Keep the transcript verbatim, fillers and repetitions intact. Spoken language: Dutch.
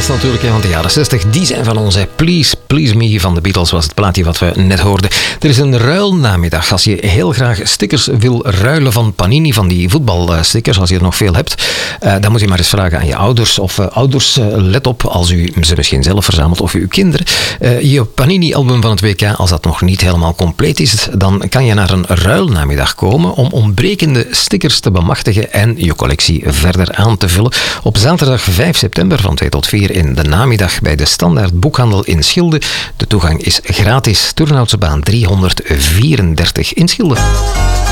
Beatles natuurlijk, hè, want de jaren zestig, die zijn van ons. Hè. Please, Please Me van de Beatles was het plaatje wat we net hoorden. Er is een ruilnamiddag. Als je heel graag stickers wil ruilen van Panini, van die voetbalstickers, als je er nog veel hebt, uh, dan moet je maar eens vragen aan je ouders. Of uh, ouders, uh, let op, als u ze misschien zelf verzamelt, of uw kinderen. Uh, je Panini-album van het W K, als dat nog niet helemaal compleet is, dan kan je naar een ruilnamiddag komen om ontbrekende stickers te bemachtigen en je collectie verder aan te vullen. Op zaterdag vijf september van twee tot vier in de namiddag bij de Standaard Boekhandel in Schilde. De toegang is gratis. Turnhoutsebaan driehonderdvierendertig in Schilde.